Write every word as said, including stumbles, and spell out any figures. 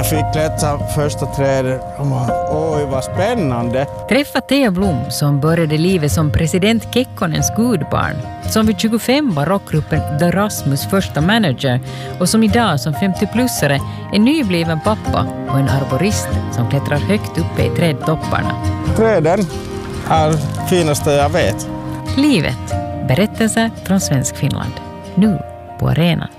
Jag fick klättra första trädet och bara, oj vad spännande. Träffa Thea Blom som började livet som president Kekkonens gudbarn, som vid tjugofem var rockgruppen The Rasmus första manager och som idag som femtio-plussare är nybliven pappa och en arborist som klättrar högt uppe i trädtopparna. Träden är det finaste jag vet. Livet, berättelser från Svensk Finland, nu på arenan.